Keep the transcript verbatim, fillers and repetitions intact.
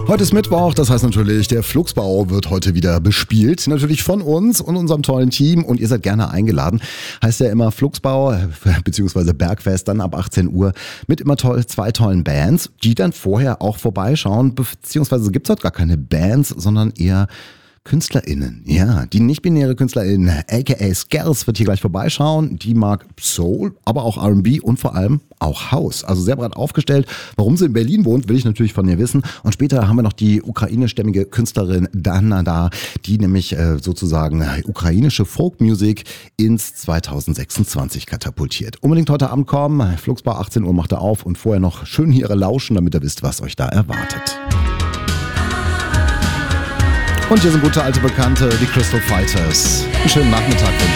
Heute ist Mittwoch, das heißt natürlich, der Flugsbau wird heute wieder bespielt. Natürlich von uns und unserem tollen Team und ihr seid gerne eingeladen. Heißt ja immer Flugsbau bzw. Bergfest dann ab achtzehn Uhr mit immer toll, zwei tollen Bands, die dann vorher auch vorbeischauen. Beziehungsweise gibt es heute gar keine Bands, sondern eher KünstlerInnen, ja, die nicht-binäre KünstlerInnen, aka Skells, wird hier gleich vorbeischauen. Die mag Soul, aber auch R and B und vor allem auch House. Also sehr breit aufgestellt. Warum sie in Berlin wohnt, will ich natürlich von ihr wissen. Und später haben wir noch die ukrainischstämmige Künstlerin Dana da, die nämlich äh, sozusagen ukrainische Folkmusik ins zwanzig sechsundzwanzig katapultiert. Unbedingt heute Abend kommen. Flugsbar achtzehn Uhr macht er auf und vorher noch schön hier lauschen, damit ihr wisst, was euch da erwartet. Und hier sind gute alte Bekannte, die Crystal Fighters. Einen schönen Nachmittag.